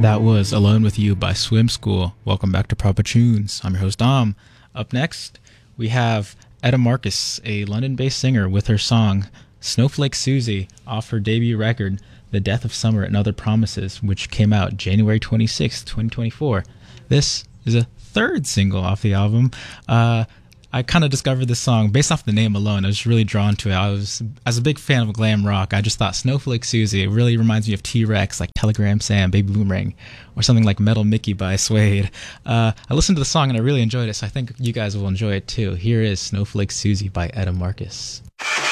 That was Alone With You by Swim School. Welcome back to Proper Tunes. I'm your host, Dom. Up next, we have Etta Marcus, a London-based singer, with her song Snowflake Susie off her debut record, The Death of Summer and Other Promises, which came out January 26, 2024. This is a third single off the album. I kind of discovered this song based off the name alone. I was really drawn to it. As a big fan of glam rock, I just thought Snowflake Susie, it really reminds me of T-Rex, like Telegram Sam, Baby Boomerang, or something like Metal Mickey by Suede. I listened to the song and I really enjoyed it, so I think you guys will enjoy it too. Here is Snowflake Susie by Etta Marcus.